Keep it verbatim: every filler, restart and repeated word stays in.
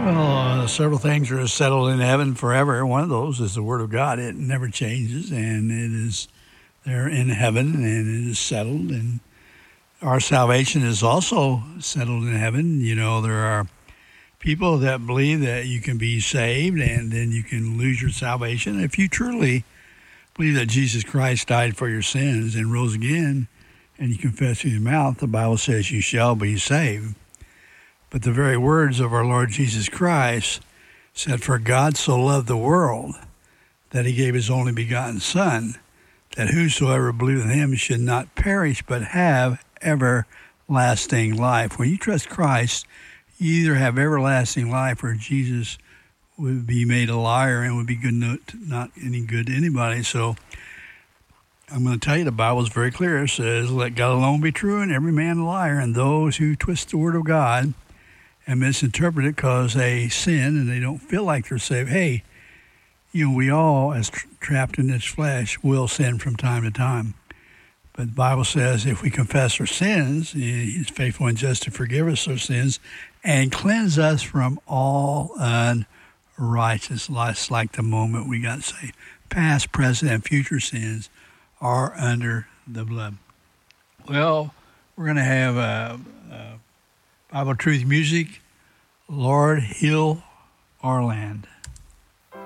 Well, uh, several things are settled in heaven forever. One of those is the Word of God. It never changes, and it is there in heaven, and it is settled. And our salvation is also settled in heaven. You know, there are people that believe that you can be saved and then you can lose your salvation. If you truly believe that Jesus Christ died for your sins and rose again, and you confess with your mouth, the Bible says you shall be saved. But the very words of our Lord Jesus Christ said, "For God so loved the world that he gave his only begotten Son, that whosoever believeth in him should not perish but have everlasting life." When you trust Christ, you either have everlasting life or Jesus would be made a liar and would be good no, not any good to anybody. So I'm going to tell you, the Bible is very clear. It says, "Let God alone be true and every man a liar." And those who twist the word of God and misinterpret it because they sin and they don't feel like they're saved. Hey, you know, we all, as tra- trapped in this flesh, will sin from time to time. But the Bible says if we confess our sins, he's faithful and just to forgive us our sins and cleanse us from all unrighteousness, like the moment we got saved. Past, present, and future sins are under the blood. Well, we're going to have a, a Bible Truth music. Lord, heal our land.